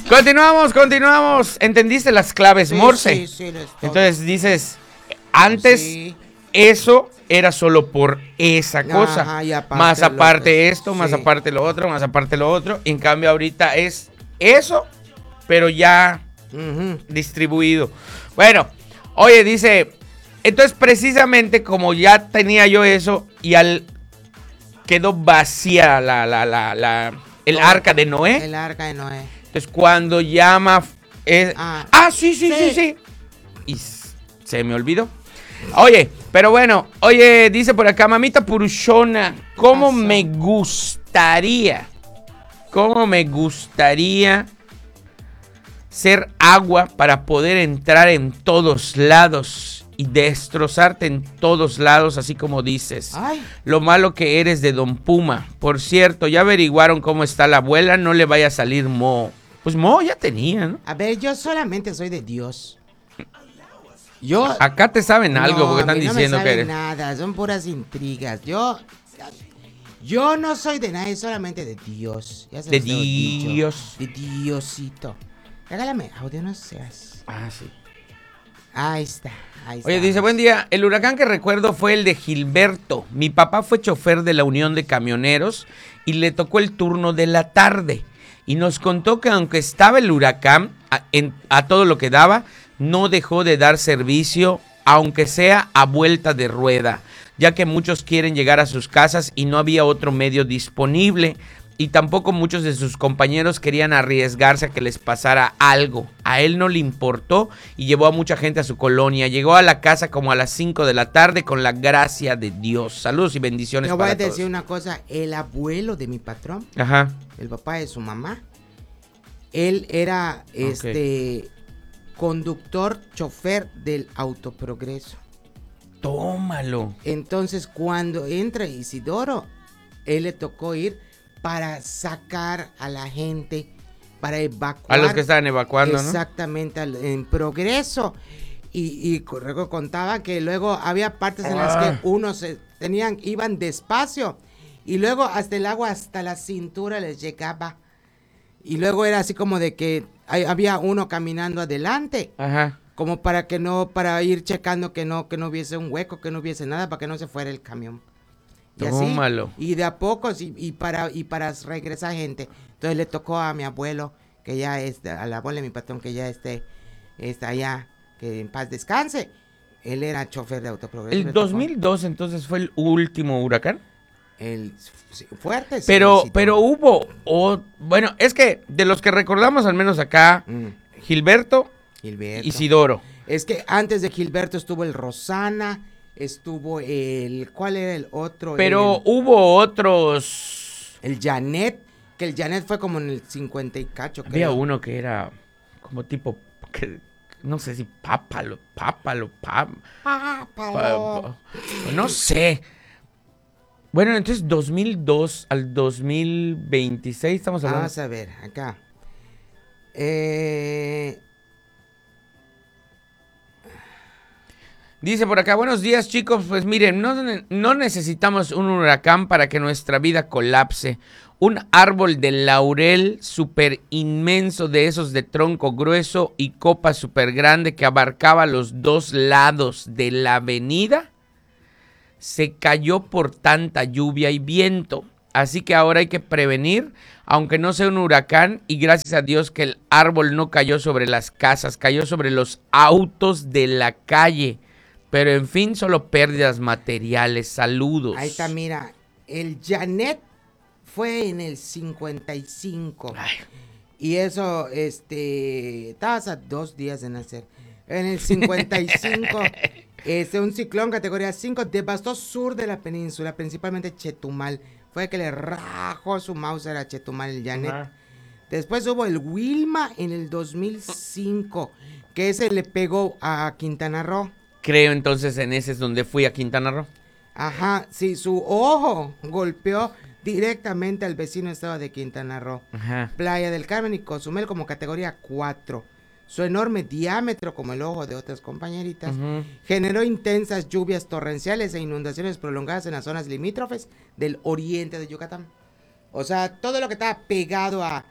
Continuamos. ¿Entendiste las claves Morse? Sí, Entonces dices, antes eso era solo por esa cosa. Ajá, y aparte más aparte esto, sí. más aparte lo otro, más aparte lo otro. En cambio ahorita es eso, pero ya distribuido. Bueno, oye, dice, entonces precisamente como ya tenía yo eso y quedó vacía el arca de Noé. El arca de Noé. Entonces cuando llama... sí. Y se me olvidó. Oye, pero bueno, dice por acá, mamita Purushona, ¿cómo me gustaría ser agua para poder entrar en todos lados y destrozarte en todos lados, así como dices? Ay. Lo malo que eres de Don Puma. Por cierto, ¿ya averiguaron cómo está la abuela? No le vaya a salir moho. Pues moho ya tenía, ¿no? A ver, yo solamente soy de Dios. Acá te saben algo porque están diciendo que eres. No me saben nada, son puras intrigas. Yo no soy de nadie, solamente de Dios. Ya se de los he dicho. Dios. De Diosito. Regálame audio, no seas. Sí. Ahí está. Oye, dice, buen día. El huracán que recuerdo fue el de Gilberto. Mi papá fue chofer de la Unión de Camioneros y le tocó el turno de la tarde. Y nos contó que aunque estaba el huracán a todo lo que daba, no dejó de dar servicio, aunque sea a vuelta de rueda, ya que muchos quieren llegar a sus casas y no había otro medio disponible. Y tampoco muchos de sus compañeros querían arriesgarse a que les pasara algo. A él no le importó y llevó a mucha gente a su colonia. Llegó a la casa como a las 5 de la tarde con la gracia de Dios. Saludos y bendiciones para todos. Te voy a decir una cosa. El abuelo de mi patrón, el papá de su mamá, él era conductor, chofer del Autoprogreso. Tómalo. Entonces, cuando entra Isidoro, él le tocó ir para sacar a la gente, para evacuar. A los que estaban evacuando, ¿no? Exactamente, en Progreso. Y contaba que luego había partes en las que iban despacio. Y luego hasta el agua, hasta la cintura les llegaba. Y luego era así como de que había uno caminando adelante. Como para ir checando que no hubiese un hueco, que no hubiese nada, para que no se fuera el camión. Y tómalo. Así, y de a poco, y para regresar gente. Entonces le tocó a mi abuelo, que ya a la abuela de mi patrón, que ya está allá, que en paz descanse. Él era chofer de Autoprogreso. ¿El 2002 entonces fue el último huracán? Fuerte, sí. Pero hubo, bueno, es que de los que recordamos, al menos acá, Gilberto, Isidoro. Es que antes de Gilberto estuvo el Rosana, estuvo ¿cuál era el otro? Pero hubo otros. El Janet, que el Janet fue como en el 50 y cacho. Había uno que era como tipo, no sé si pápalo. No sé. Bueno, entonces 2002 al 2026 estamos hablando. Vamos a ver, acá. Dice por acá, buenos días chicos, pues miren, no necesitamos un huracán para que nuestra vida colapse. Un árbol de laurel súper inmenso de esos de tronco grueso y copa súper grande que abarcaba los dos lados de la avenida, se cayó por tanta lluvia y viento. Así que ahora hay que prevenir, aunque no sea un huracán, y gracias a Dios que el árbol no cayó sobre las casas, cayó sobre los autos de la calle. Pero en fin, solo pérdidas materiales. Saludos. Ahí está, mira. El Janet fue en el 55. Ay. Y eso, estabas a 2 días de nacer. En el 55, un ciclón categoría 5 devastó sur de la península, principalmente Chetumal. Fue que le rajó su Mauser a Chetumal, el Janet. Después hubo el Wilma en el 2005, que ese le pegó a Quintana Roo. Creo entonces en ese es donde fui, a Quintana Roo. Ajá, sí, su ojo golpeó directamente al vecino estado de Quintana Roo. Playa del Carmen y Cozumel como categoría 4. Su enorme diámetro, como el ojo de otras compañeritas, generó intensas lluvias torrenciales e inundaciones prolongadas en las zonas limítrofes del oriente de Yucatán. O sea, todo lo que estaba pegado a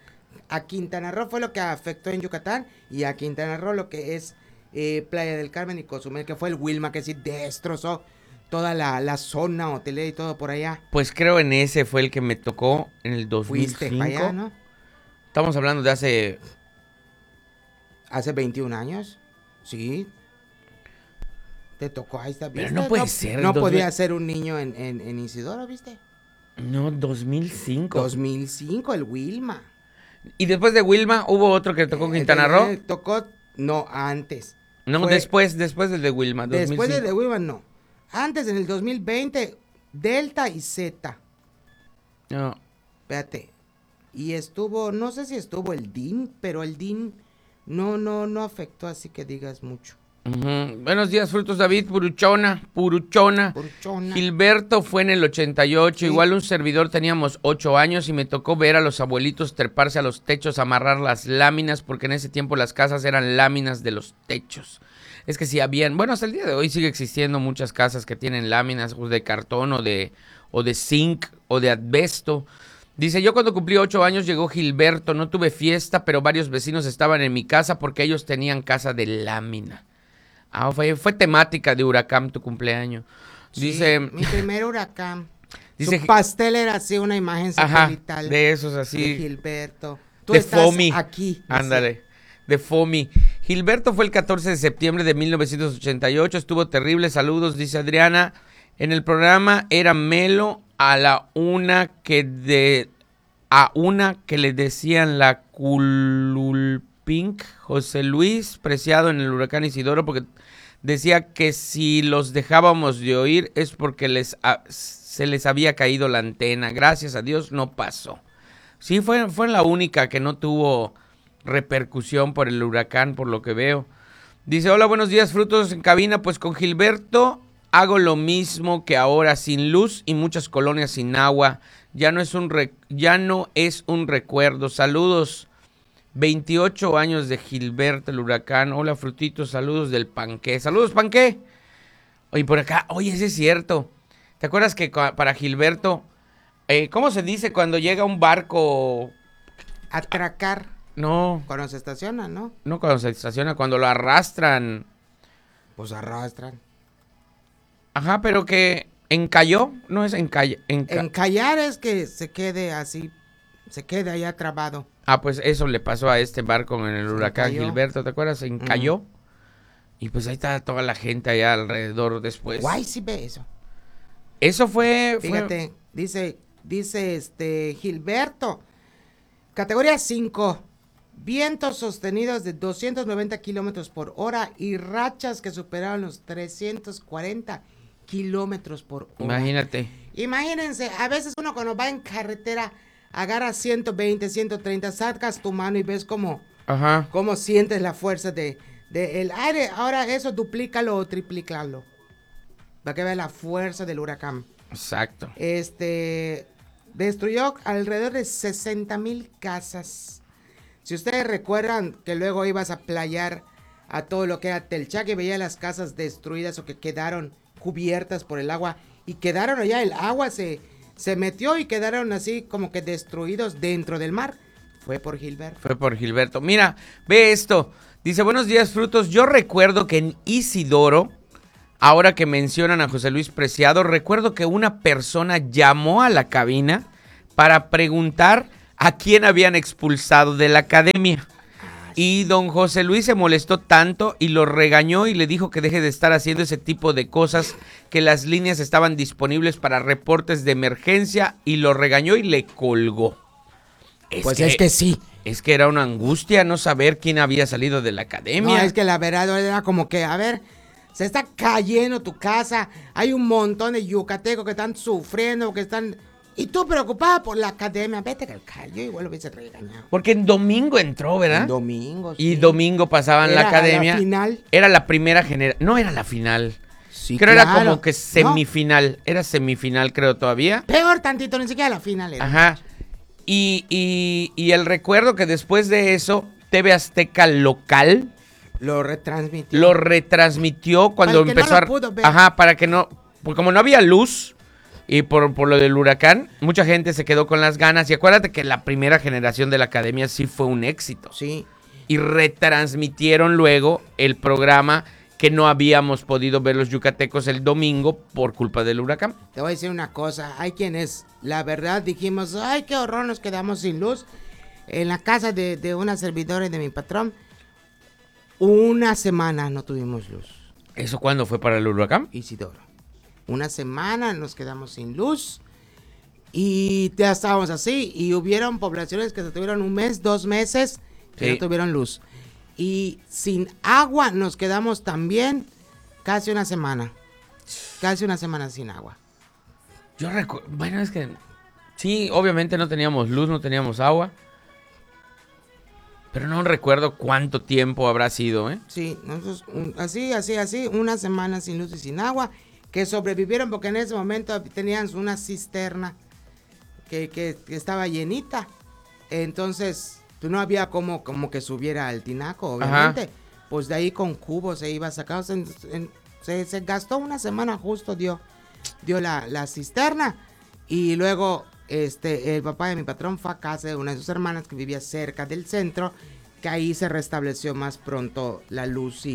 a Quintana Roo fue lo que afectó en Yucatán y a Quintana Roo lo que es Playa del Carmen y Cozumel, que fue el Wilma que sí destrozó toda la zona hotelera y todo por allá. Pues creo en ese fue el que me tocó en el 2005. Fuiste para allá, ¿no? Estamos hablando de hace... Hace 21 años, sí. Te tocó, ahí está, ¿viste? Pero no puede ser. No podía ser un niño en Isidoro, ¿viste? No, 2005. 2005, el Wilma. Y después de Wilma, ¿hubo otro que tocó Quintana Roo? Tocó, no, antes. No, Fue, después del de Wilma. 2005. Después del de Wilma, no. Antes, en el 2020, Delta y Z. No. Espérate. Y estuvo, no sé si estuvo el DIN, pero el DIN no afectó, así que digas mucho. Buenos días, Frutos David, Puruchona. Gilberto fue en el 88, sí. Igual un servidor teníamos 8 años y me tocó ver a los abuelitos treparse a los techos, amarrar las láminas, porque en ese tiempo las casas eran láminas de los techos. Es que si habían, bueno, hasta el día de hoy sigue existiendo muchas casas que tienen láminas de cartón o de zinc o de asbesto. Dice, yo cuando cumplí 8 años llegó Gilberto, no tuve fiesta, pero varios vecinos estaban en mi casa porque ellos tenían casa de lámina. Ah, fue temática de huracán tu cumpleaños. Dice, sí, mi primer huracán. Dice, su pastel era así, una imagen satelital. De esos así. De Gilberto. Tú de estás Fomi. Aquí. Ándale, de Fomi. Gilberto fue el 14 de septiembre de 1988, estuvo terrible, saludos, dice Adriana. En el programa era Melo a una que le decían la Cululpink, José Luis Preciado en el huracán Isidoro, porque decía que si los dejábamos de oír es porque se les había caído la antena. Gracias a Dios no pasó. Sí, fue la única que no tuvo repercusión por el huracán, por lo que veo. Dice, hola, buenos días, Frutos en cabina. Pues con Gilberto hago lo mismo que ahora, sin luz y muchas colonias sin agua. Ya no es un recuerdo. Saludos. 28 años de Gilberto, el huracán. Hola, Frutitos, saludos del Panqué. Saludos, Panqué. Oye, por acá, oye, ese es cierto. ¿Te acuerdas que para Gilberto, cómo se dice cuando llega un barco? Atracar. No. Cuando se estaciona, ¿no? No cuando se estaciona, cuando lo arrastran. Pues arrastran. Ajá, pero que encalló, no es encallar es que se quede así, se quede allá trabado. Ah, pues eso le pasó a este barco en el huracán Gilberto, ¿te acuerdas? Se encalló. Y pues ahí está toda la gente allá alrededor después. Guay, sí ve eso. Eso fue... Fíjate, dice Gilberto, categoría 5, vientos sostenidos de 290 kilómetros por hora y rachas que superaron los 340 kilómetros por hora. Imagínate. Imagínense, a veces uno cuando va en carretera agarra 120, 130, sacas tu mano y ves cómo sientes la fuerza del aire. Ahora eso duplícalo o triplícalo para que veas la fuerza del huracán. Exacto. Destruyó alrededor de 60,000 casas. Si ustedes recuerdan que luego ibas a playar a todo lo que era Telchac y veía las casas destruidas o que quedaron cubiertas por el agua y quedaron allá, el agua se metió y quedaron así como que destruidos dentro del mar. Fue por Gilberto. Mira, ve esto. Dice, buenos días, Frutos. Yo recuerdo que en Isidoro, ahora que mencionan a José Luis Preciado, recuerdo que una persona llamó a la cabina para preguntar a quién habían expulsado de la academia. Y don José Luis se molestó tanto y lo regañó y le dijo que deje de estar haciendo ese tipo de cosas, que las líneas estaban disponibles para reportes de emergencia, y lo regañó y le colgó. Es que sí. Es que era una angustia no saber quién había salido de la academia. No, es que la verdad era como que, a ver, se está cayendo tu casa, hay un montón de yucatecos que están sufriendo, que están... Y tú preocupada por la academia, vete que yo igual lo hubiese regañado. Porque en domingo entró, ¿verdad? En domingo, sí. Y domingo pasaban la academia. La final. Era la primera generación. No era la final. Sí, creo era como que semifinal. ¿No? Era semifinal, creo, todavía. Peor tantito, ni siquiera la final era. Ajá. Y el recuerdo que después de eso, TV Azteca local lo retransmitió cuando empezó no lo pudo ver. Ajá, para que no... Porque como no había luz... Y por lo del huracán, mucha gente se quedó con las ganas. Y acuérdate que la primera generación de la academia sí fue un éxito. Sí. Y retransmitieron luego el programa que no habíamos podido ver los yucatecos el domingo por culpa del huracán. Te voy a decir una cosa, hay quienes, la verdad, dijimos, ay, qué horror, nos quedamos sin luz. En la casa de una servidora y de mi patrón, una semana no tuvimos luz. ¿Eso cuándo fue para el huracán? Isidoro. Una semana nos quedamos sin luz y ya estábamos así. Y hubieron poblaciones que se tuvieron 1 mes, 2 meses que no tuvieron luz. Y sin agua nos quedamos también casi una semana. Casi una semana sin agua. Yo recuerdo, bueno, es que sí, obviamente no teníamos luz, no teníamos agua. Pero no recuerdo cuánto tiempo habrá sido, ¿eh? Sí, nosotros así, una semana sin luz y sin agua, que sobrevivieron porque en ese momento tenían una cisterna que estaba llenita. Entonces, pues no había como que subiera al tinaco, obviamente. Ajá. Pues de ahí con cubos se iba sacado. Se gastó una semana justo, dio la cisterna. Y luego el papá de mi patrón fue a casa de una de sus hermanas que vivía cerca del centro, que ahí se restableció más pronto la luz y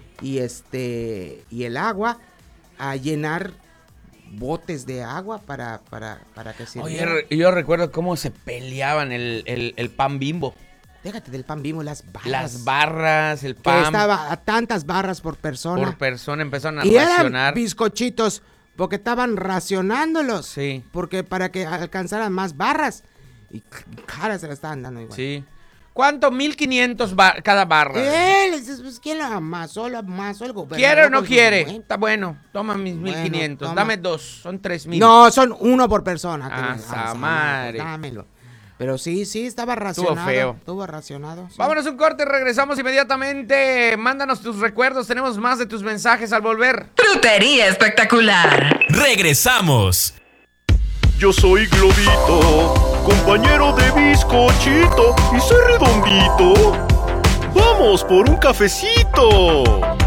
el agua, a llenar botes de agua para que sirviera. Oye, yo recuerdo cómo se peleaban el pan Bimbo. Déjate del pan Bimbo, las barras. Las barras, el pan. Que estaba a tantas barras por persona. Por persona empezaron a y racionar. Eran bizcochitos, porque estaban racionándolos. Sí. Porque para que alcanzaran más barras. Y caras se las estaban dando igual. Sí. ¿Cuánto? 1,500 cada barra. Pues, ¿quién lo amasó? ¿Lo amasó el gobernador? ¿Quiere o no quiere? Está bueno. Toma mis 1,500. Dame 2. Son 3,000. No, son 1 por persona. Madre. Dámelo. Pero sí, estaba racionado. Estuvo feo. Estuvo racionado. Sí. Vámonos un corte, regresamos inmediatamente. Mándanos tus recuerdos, tenemos más de tus mensajes al volver. Frutería espectacular. Regresamos. Yo soy Globito, compañero de bizcochito, y soy redondito. ¡Vamos por un cafecito!